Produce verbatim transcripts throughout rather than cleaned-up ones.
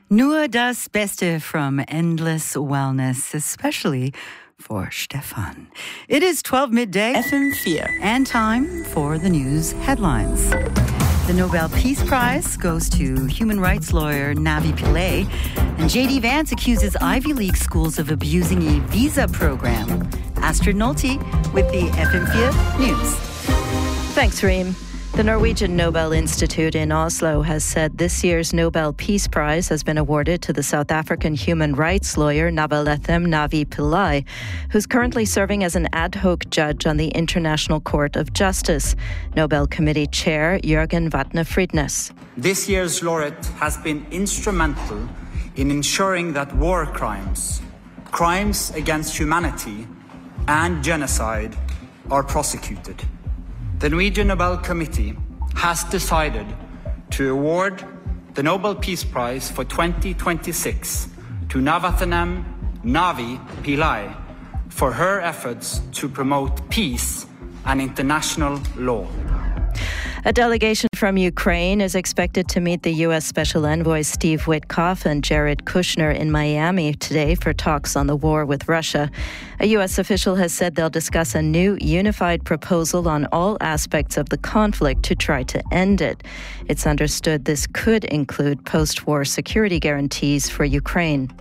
Nur das Beste from Endless Wellness, especially for Stefan. It is twelve midday. F M four. And time for the news headlines. The Nobel Peace Prize goes to human rights lawyer Navi Pillay, and J D Vance accuses Ivy League schools of abusing a visa program. Astrid Nolte with the F M four News. Thanks, Reem. The Norwegian Nobel Institute in Oslo has said this year's Nobel Peace Prize has been awarded to the South African human rights lawyer Navalethem Navi Pillay, who's currently serving as an ad hoc judge on the International Court of Justice. Nobel Committee Chair Jørgen Vatne Fridnes. This year's laureate has been instrumental in ensuring that war crimes, crimes against humanity, and genocide are prosecuted. The Norwegian Nobel Committee has decided to award the Nobel Peace Prize for twenty twenty-six to Navalethem Navi Pillay for her efforts to promote peace and international law. A delegation from Ukraine is expected to meet the U S Special Envoy Steve Witkoff and Jared Kushner in Miami today for talks on the war with Russia. A U S official has said they'll discuss a new unified proposal on all aspects of the conflict to try to end it. It's understood this could include post-war security guarantees for Ukraine.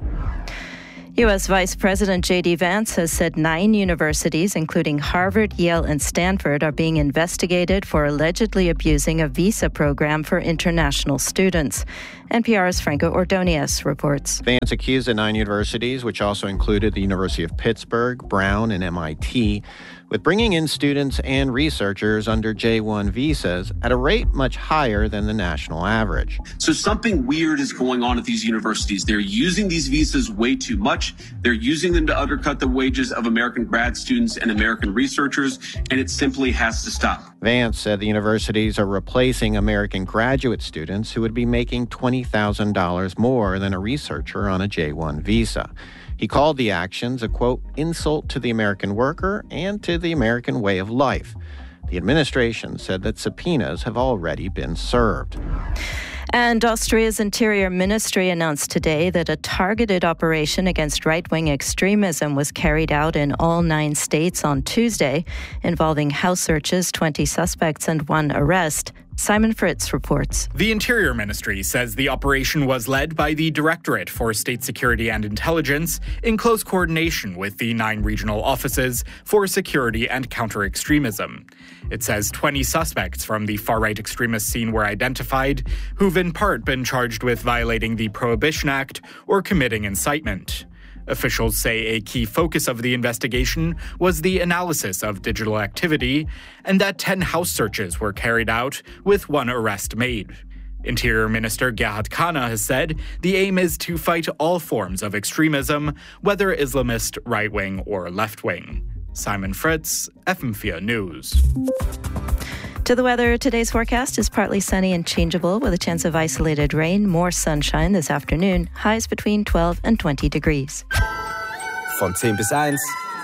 U S Vice President J D Vance has said nine universities, including Harvard, Yale, and Stanford, are being investigated for allegedly abusing a visa program for international students. N P R's Franco Ordonez reports. Vance accused the nine universities, which also included the University of Pittsburgh, Brown, and M I T, with bringing in students and researchers under J one visas at a rate much higher than the national average. So something weird is going on at these universities. They're using these visas way too much. They're using them to undercut the wages of American grad students and American researchers, and it simply has to stop. Vance said the universities are replacing American graduate students who would be making twenty thousand dollars more than a researcher on a J one visa. He called the actions a, quote, insult to the American worker and to the American way of life. The administration said that subpoenas have already been served. And Austria's Interior Ministry announced today that a targeted operation against right-wing extremism was carried out in all nine states on Tuesday, involving house searches, twenty suspects, and one arrest. Simon Fritz reports. The Interior Ministry says the operation was led by the Directorate for State Security and Intelligence in close coordination with the nine regional offices for security and counter-extremism. It says twenty suspects from the far-right extremist scene were identified, who've in part been charged with violating the Prohibition Act or committing incitement. Officials say a key focus of the investigation was the analysis of digital activity, and that ten house searches were carried out, with one arrest made. Interior Minister Gerhard Kahner has said the aim is to fight all forms of extremism, whether Islamist, right-wing, or left-wing. Simon Fritz, F M four News. To the weather, today's forecast is partly sunny and changeable with a chance of isolated rain, more sunshine this afternoon, highs between twelve and twenty degrees. Von zehn bis eins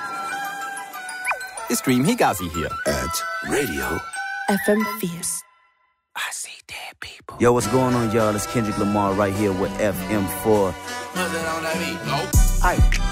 ist Dream Higazi hier. At Radio F M four. I see dead people. Yo, what's going on, y'all? It's Kendrick Lamar right here with F M four. Aye.